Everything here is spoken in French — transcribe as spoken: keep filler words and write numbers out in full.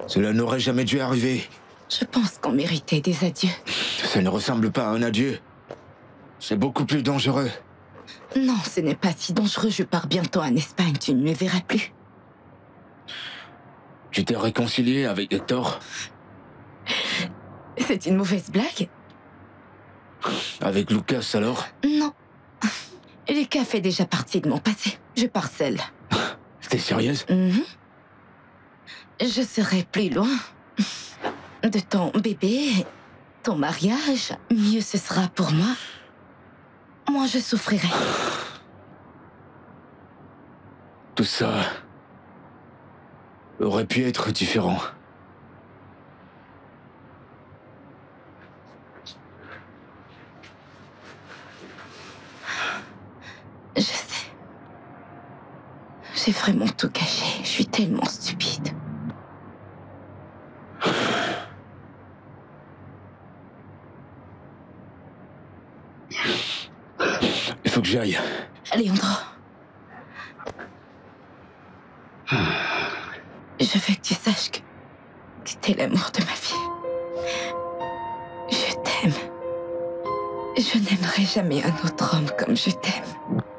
Cela n'aurait jamais dû arriver. Je pense qu'on méritait des adieux. Ça ne ressemble pas à un adieu. C'est beaucoup plus dangereux. Non, ce n'est pas si dangereux. Je pars bientôt en Espagne. Tu ne me verras plus. Tu t'es réconcilié avec Hector? C'est une mauvaise blague? Avec Lucas, alors? Non. Lucas fait déjà partie de mon passé. Je pars seule. T'es sérieuse? Mm-hmm. Je serai plus loin de ton bébé, ton mariage. Mieux ce sera pour moi. Moi, je souffrirai. Tout ça aurait pu être différent. Je sais. J'ai vraiment tout caché. Je suis tellement stupide. Il faut que j'aille. Alejandro. Je veux que tu saches que, que t'es l'amour de ma vie. Je t'aime. Je n'aimerai jamais un autre homme comme je t'aime.